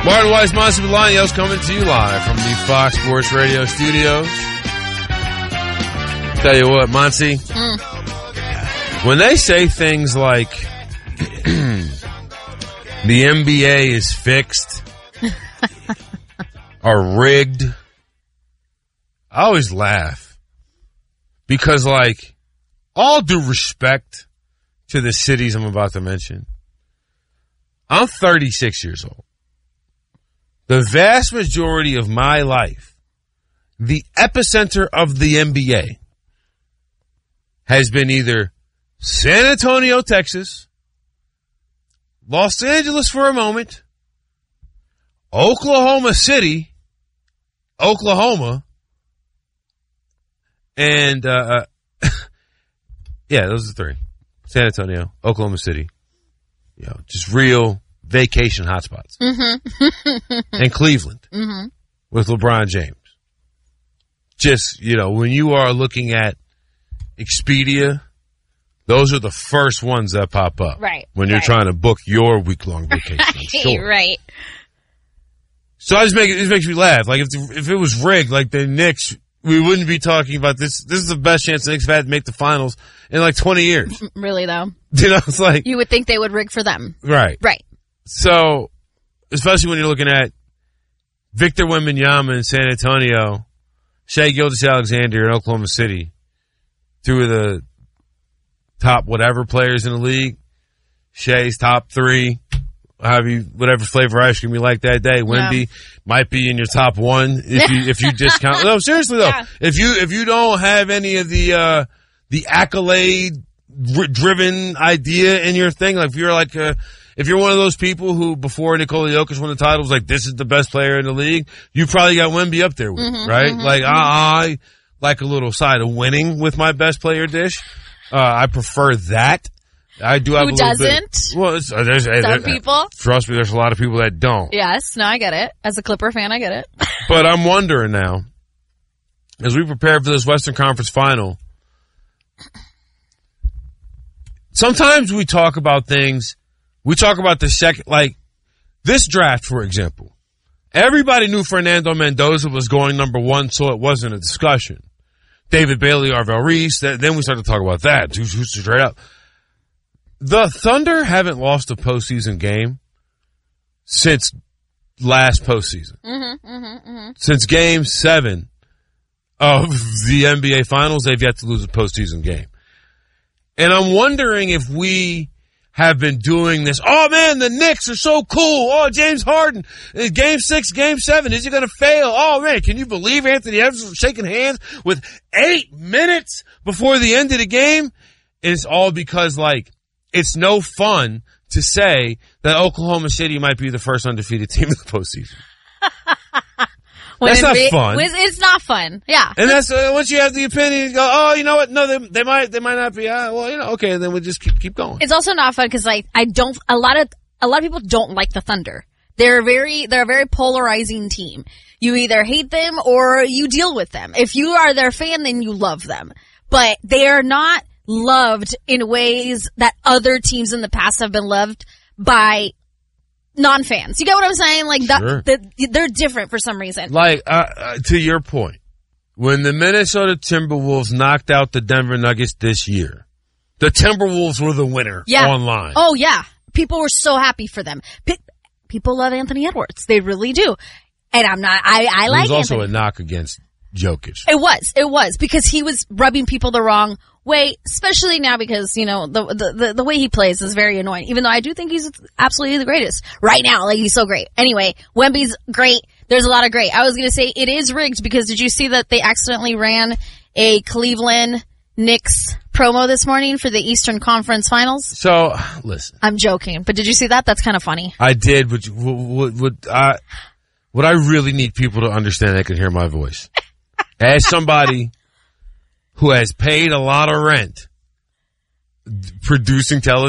Martin Weiss, Monty Bolaños coming to you live from the Fox Sports Radio studios. Tell you what, Monty, when they say things like the NBA is fixed or rigged, I always laugh because, like, all due respect to the cities I'm about to mention, I'm 36 years old. The vast majority of my life, the epicenter of the NBA has been either San Antonio, Texas, Los Angeles for a moment, Oklahoma City, Oklahoma, and, yeah, those are the three. San Antonio, Oklahoma City. You know, just real vacation hotspots. And Cleveland with LeBron James. Just, you know, when you are looking at Expedia, those are the first ones that pop up. Right. When you're trying to book your week-long vacation. I'm sure. Right. So it makes me laugh. Like, if it was rigged, like the Knicks, we wouldn't be talking about this. This is the best chance the Knicks have had to make the finals in like 20 years. Really, though? You know, it's like... You would think they would rig for them. Right. Right. So, especially when you're looking at Victor Wembanyama in San Antonio, Shai Gilgeous-Alexander in Oklahoma City, two of the top whatever players in the league. Shai's top three, whatever flavor ice cream you like that day. Wemby might be in your top one if you discount. No, seriously though, if you don't have any of the accolade driven idea in your thing, like if you're like if you're one of those people who before Nikola Jokic won the title was like, this is the best player in the league, you probably got Wemby up there with it, right? Like I like a little side of winning with my best player dish. I prefer that. I do have Who a little doesn't? bit. Well, Some people. Trust me, there's a lot of people that don't. Yes. No, I get it. As a Clipper fan, I get it. But I'm wondering now, as we prepare for this Western Conference final, sometimes we talk about things. We talk about the second, like this draft, for example. Everybody knew Fernando Mendoza was going number one, so it wasn't a discussion. David Bailey, Arvel Reese, then we started to talk about that. Who's straight up. The Thunder haven't lost a postseason game since last postseason. Since Game 7 of the NBA Finals, they've yet to lose a postseason game. And I'm wondering if we have been doing this. Oh, man, the Knicks are so cool. Oh, James Harden. Game 6, Game 7. Is he going to fail? Oh, man, can you believe Anthony Edwards was shaking hands with 8 minutes before the end of the game? And it's all because, like, it's no fun to say that Oklahoma City might be the first undefeated team in the postseason. That's not fun. It's not fun. Yeah. And that's once you have the opinion, you go, oh, you know what? No, they might not be. Well, you know, okay, then we'll just keep going. It's also not fun because, like, a lot of people don't like the Thunder. They're a very polarizing team. You either hate them or you deal with them. If you are their fan, then you love them. But they are not loved in ways that other teams in the past have been loved by non-fans. You get what I'm saying? Like, sure. They're different for some reason. Like, to your point, when the Minnesota Timberwolves knocked out the Denver Nuggets this year, the Timberwolves were the winner online. Oh, yeah. People were so happy for them. People love Anthony Edwards. They really do. And I like Anthony. It was also a knock against Jokic. It was because he was rubbing people the wrong way, especially now because, you know, the way he plays is very annoying, even though I do think he's absolutely the greatest right now. Like, he's so great. Anyway, Wemby's great. There's a lot of great. I was going to say it is rigged because did you see that they accidentally ran a Cleveland Knicks promo this morning for the Eastern Conference Finals? So, listen. I'm joking, but did you see that? That's kind of funny. I did, but what I really need people to understand, they can hear my voice. As somebody who has paid a lot of rent producing television